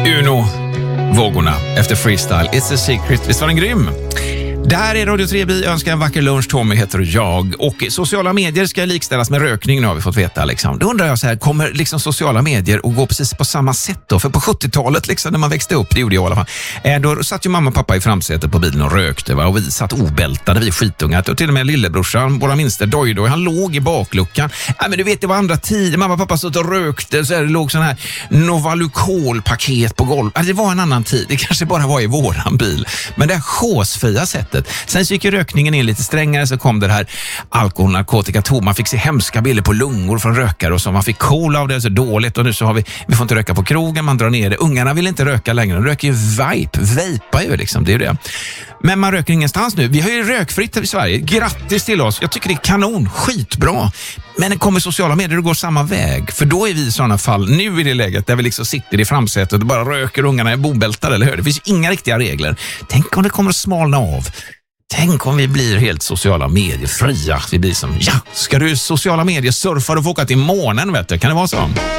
Vågorna efter freestyle. It's a secret. Visst var den grym? Det här är Radio 3. Vi önskar en vacker lunch. Tommy heter jag. Och sociala medier ska likställas med rökning, nu har vi fått veta. Liksom. Då undrar jag så här, kommer liksom sociala medier att gå precis på samma sätt då? För på 70-talet liksom, när man växte upp, det gjorde jag i alla fall. Då satt ju mamma och pappa i framsätet på bilen och rökte. Va? Och vi satt obältade, vi skitungar. Och till och med lillebrorsan, våra minsta Dojdo, han låg i bakluckan. Men du vet, det var andra tider. Mamma och pappa satt och rökte. Så här, det låg sån här Novalucol-paket på golvet. Det var en annan tid. Det kanske bara var i våran bil. Men det här chosefria sättet. Sen gick ju rökningen in lite strängare, så kom det här alkohol, narkotika, tom. Man fick se hemska bilder på lungor från rökare och så. Man fick cola av det, så dåligt. Och nu så har vi får inte röka på krogen, man drar ner det. Ungarna vill inte röka längre. De röker ju vapar ju liksom, det är ju det. Men man röker ingenstans nu. Vi har ju rökfritt i Sverige. Grattis till oss. Jag tycker det är kanon, skitbra. Men det kommer sociala medier och går samma väg. För då är vi i sådana fall, nu i det läget där vi liksom sitter i framsätet och bara röker, ungarna är bobältade, eller hur? Det finns inga riktiga regler. Tänk om det kommer att smalna av. Tänk om vi blir helt sociala medier fria. Vi blir som, ska du sociala medier surfa och få åka till månen, vet du? Kan det vara så?